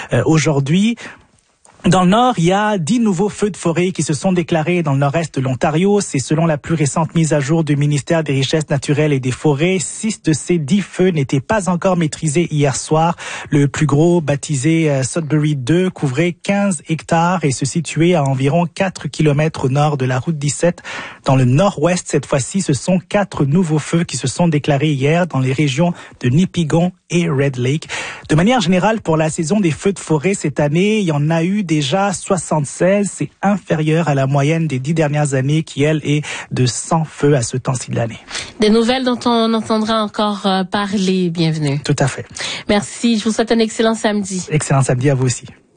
aujourd'hui. Dans le nord, il y a 10 nouveaux feux de forêt qui se sont déclarés dans le nord-est de l'Ontario. C'est selon la plus récente mise à jour du ministère des Richesses naturelles et des Forêts. 6 de ces 10 feux n'étaient pas encore maîtrisés hier soir. Le plus gros, baptisé Sudbury 2, couvrait 15 hectares et se situait à environ 4 kilomètres au nord de la route 17. Dans le nord-ouest, cette fois-ci, ce sont 4 nouveaux feux qui se sont déclarés hier dans les régions de Nipigon et Red Lake. De manière générale, pour la saison des feux de forêt cette année, il y en a eu déjà 76. C'est inférieur à la moyenne des 10 dernières années qui, elle, est de 100 feux à ce temps-ci de l'année. Des nouvelles dont on entendra encore parler. Bienvenue. Tout à fait. Merci. Je vous souhaite un excellent samedi. Excellent samedi à vous aussi.